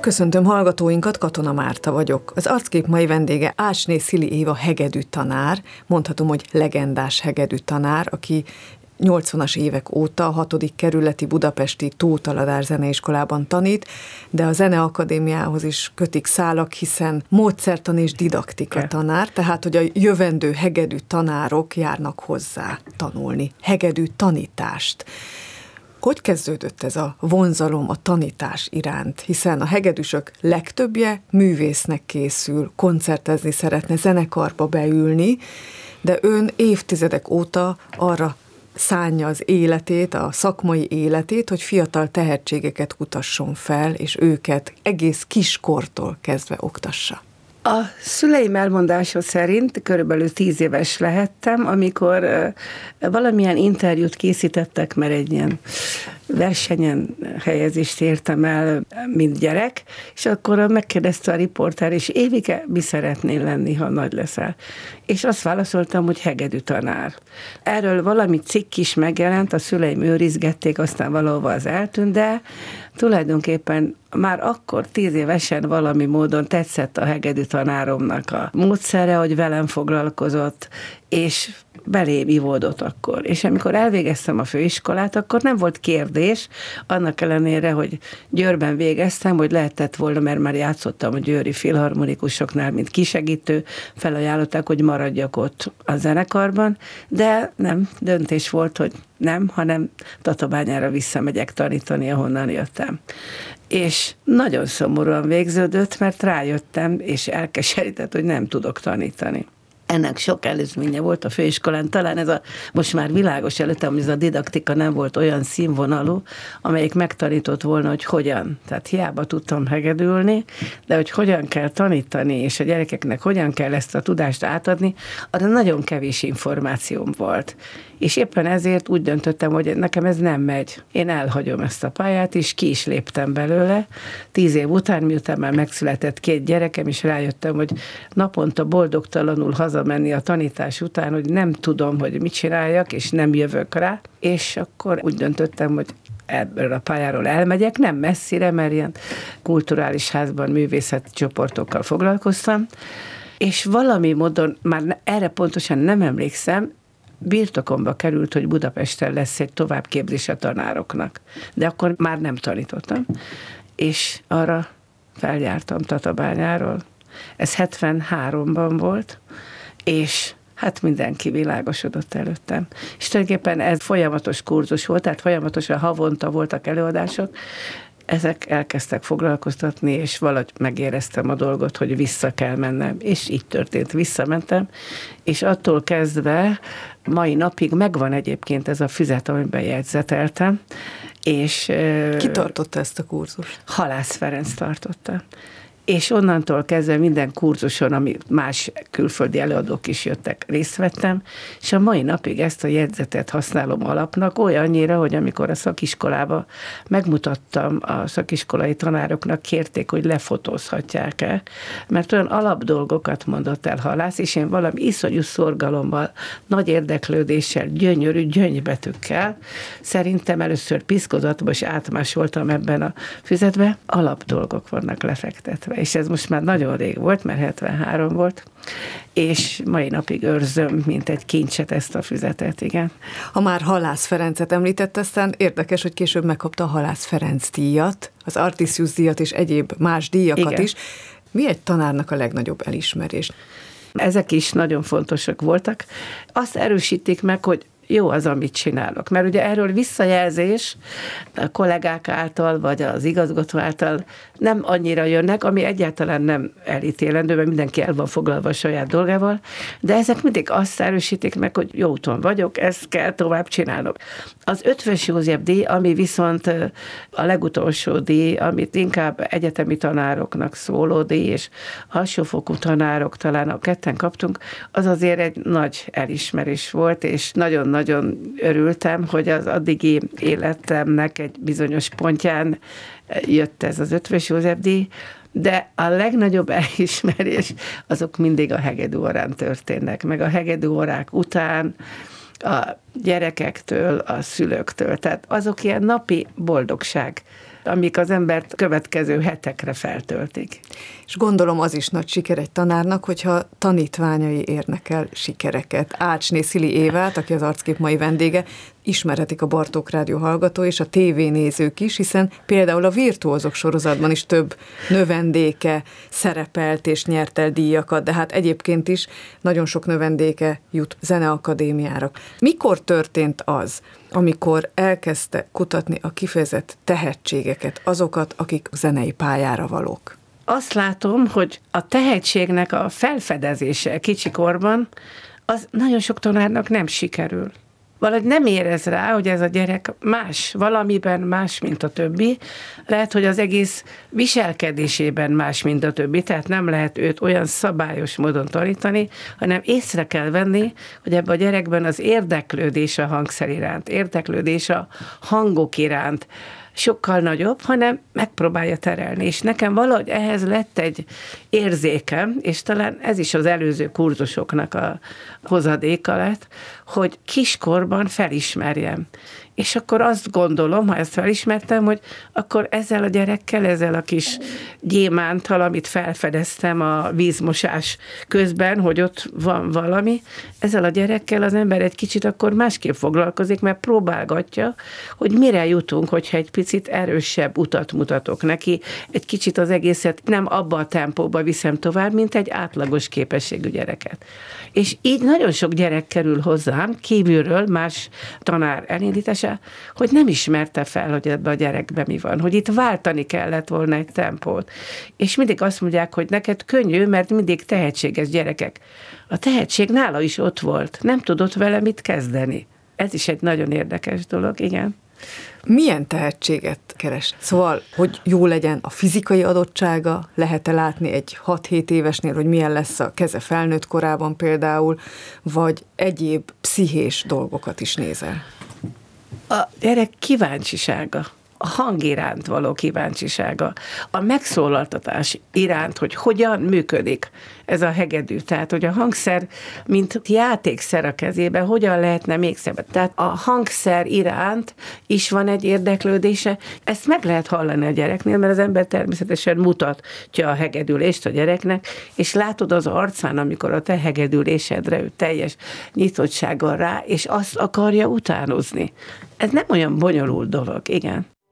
Köszöntöm hallgatóinkat, Katona Márta vagyok. Az Arckép mai vendége Ácsné Szili Éva hegedű tanár, mondhatom, hogy legendás hegedű tanár, aki 80-as évek óta a 6. kerületi budapesti Tóth Aladár Zeneiskolában tanít, de a Zeneakadémiához is kötik szálak, hiszen módszertan és didaktika tanár, tehát hogy a jövendő hegedű tanárok járnak hozzá tanulni, hegedű tanítást. Hogy kezdődött ez a vonzalom a tanítás iránt? Hiszen a hegedűsök legtöbbje művésznek készül, koncertezni szeretne, zenekarba beülni, de ön évtizedek óta arra szánja az életét, a szakmai életét, hogy fiatal tehetségeket kutasson fel, és őket egész kiskortól kezdve oktassa. A szüleim elmondása szerint körülbelül 10 éves lehettem, amikor valamilyen interjút készítettek, mert egy ilyen versenyen helyezést értem el, mint gyerek, és akkor megkérdezte a riporter, és Évike, mi szeretnél lenni, ha nagy leszel? És azt válaszoltam, hogy hegedű tanár. Erről valami cikk is megjelent, a szüleim őrizgették, aztán valahova az eltűnt, de tulajdonképpen már akkor 10 évesen valami módon tetszett a hegedű tanáromnak a módszere, hogy velem foglalkozott, és belém ivódott akkor. És amikor elvégeztem a főiskolát, akkor nem volt kérdés, annak ellenére, hogy Győrben végeztem, hogy lehetett volna, mert már játszottam a győri filharmonikusoknál, mint kisegítő, felajánlották, hogy maradjak ott a zenekarban, de nem, döntés volt, hogy nem, hanem Tatabányára visszamegyek tanítani, ahonnan jöttem. És nagyon szomorúan végződött, mert rájöttem, és elkeserített, hogy nem tudok tanítani. Ennek sok előzménye volt a főiskolán, talán ez most már világos előttem, hogy ez a didaktika nem volt olyan színvonalú, amelyik megtanított volna, hogy hogyan. Tehát hiába tudtam hegedülni, de hogy hogyan kell tanítani, és a gyerekeknek hogyan kell ezt a tudást átadni, arra nagyon kevés információm volt. És éppen ezért úgy döntöttem, hogy nekem ez nem megy. Én elhagyom ezt a pályát, és ki is léptem belőle. 10 év után, miután már megszületett 2 gyerekem, és rájöttem, hogy naponta boldogtalanul hazamenni a tanítás után, hogy nem tudom, hogy mit csináljak, és nem jövök rá. És akkor úgy döntöttem, hogy ebből a pályáról elmegyek, nem messzire, mert ilyen kulturális házban művészeti csoportokkal foglalkoztam, és valami módon, már erre pontosan nem emlékszem, birtokomba került, hogy Budapesten lesz egy továbbképzés a tanároknak. De akkor már nem tanítottam, és arra feljártam Tatabányáról. Ez 73-ban volt, és hát mindenki világosodott előttem. És tulajdonképpen ez folyamatos kurzus volt, tehát folyamatosan havonta voltak előadások, ezek elkezdtek foglalkoztatni, és valahogy megéreztem a dolgot, hogy vissza kell mennem, és így történt, visszamentem, és attól kezdve mai napig megvan egyébként ez a füzet, amiben jegyzeteltem, és... Ki tartotta ezt a kurzust? Halász Ferenc tartotta. És onnantól kezdve minden kurzuson, ami más külföldi előadók is jöttek, részt vettem, és a mai napig ezt a jegyzetet használom alapnak, olyannyira, hogy amikor a szakiskolába megmutattam, a szakiskolai tanároknak kérték, hogy lefotózhatják-e, mert olyan alapdolgokat mondott el Halász, és én valami iszonyú szorgalommal, nagy érdeklődéssel, gyönyörű gyöngybetűkkel, szerintem először piszkozatban is átmásoltam ebben a füzetbe, alapdolgok vannak lefektetve. És ez most már nagyon rég volt, mert 73 volt, és mai napig őrzöm, mint egy kincset ezt a füzetet, igen. Ha már Halász Ferencet említett, aztán érdekes, hogy később megkapta a Halász Ferenc díjat, az Artisius díjat és egyéb más díjakat igen. is. Mi egy tanárnak a legnagyobb elismerés? Ezek is nagyon fontosak voltak. Azt erősítik meg, hogy jó az, amit csinálok. Mert ugye erről visszajelzés a kollégák által, vagy az igazgató által nem annyira jönnek, ami egyáltalán nem elítélendő, mert mindenki el van foglalva a saját dolgával, de ezek mindig azt erősítik meg, hogy jó úton vagyok, ezt kell tovább csinálnom. Az Eötvös József díj, ami viszont a legutolsó díj, amit inkább egyetemi tanároknak szóló díj, és alsófokú tanárok talán a ketten kaptunk, az azért egy nagy elismerés volt, és nagyon-nagyon örültem, hogy az addigi életemnek egy bizonyos pontján jött ez az Eötvös József díj, de a legnagyobb elismerés azok mindig a hegedűórán történnek, meg a hegedűórák után, a gyerekektől, a szülőktől. Tehát azok ilyen napi boldogság amik az embert következő hetekre feltöltik. És gondolom az is nagy siker egy tanárnak, hogyha tanítványai érnek el sikereket. Ácsné Szili Évát, aki az Arckép mai vendége, ismerhetik a Bartók Rádió hallgató és a tévénézők is, hiszen például a Virtuózok sorozatban is több növendéke szerepelt és nyert el díjakat, de hát egyébként is nagyon sok növendéke jut zeneakadémiára. Mikor történt az, amikor elkezdte kutatni a kifejezett tehetségeket, azokat, akik zenei pályára valók? Azt látom, hogy a tehetségnek a felfedezése kicsikorban, az nagyon sok tanárnak nem sikerül. Valahogy nem érez rá, hogy ez a gyerek más, valamiben más, mint a többi. Lehet, hogy az egész viselkedésében más, mint a többi, tehát nem lehet őt olyan szabályos módon tanítani, hanem észre kell venni, hogy ebben a gyerekben az érdeklődés a hangszer iránt, érdeklődés a hangok iránt sokkal nagyobb, hanem megpróbálja terelni. És nekem valahogy ehhez lett egy érzékem, és talán ez is az előző kurzusoknak a hozadéka lett, hogy kiskorban felismerjem. És akkor azt gondolom, ha ezt felismertem, hogy akkor ezzel a gyerekkel, ezzel a kis gyémánttal, amit felfedeztem a vízmosás közben, hogy ott van valami, ezzel a gyerekkel az ember egy kicsit akkor másképp foglalkozik, mert próbálgatja, hogy mire jutunk, hogyha egy picit erősebb utat mutatok neki, egy kicsit az egészet nem abba a tempóba viszem tovább, mint egy átlagos képességű gyereket. És így nagyon sok gyerek kerül hozzám, kívülről, más tanár elindítása, hogy nem ismerte fel, hogy ebben a gyerekben mi van, hogy itt váltani kellett volna egy tempót. És mindig azt mondják, hogy neked könnyű, mert mindig tehetséges gyerekek. A tehetség nála is ott volt, nem tudott vele mit kezdeni. Ez is egy nagyon érdekes dolog, igen. Milyen tehetséget keres? Szóval, hogy jó legyen a fizikai adottsága, lehet-e látni egy 6-7 évesnél, hogy milyen lesz a keze felnőtt korában például, vagy egyéb pszichés dolgokat is nézel? A gyerek kíváncsisága, a hang iránt való kíváncsisága, a megszólaltatás iránt, hogy hogyan működik ez a hegedű. Tehát, hogy a hangszer, mint játékszer a kezében, hogyan lehetne még szebb. Tehát a hangszer iránt is van egy érdeklődése. Ezt meg lehet hallani a gyereknél, mert az ember természetesen mutatja a hegedülést a gyereknek, és látod az arcán, amikor a te hegedülésedre ő teljes nyitottsággal rá, és azt akarja utánozni. Ez nem olyan bonyolult dolog, igen.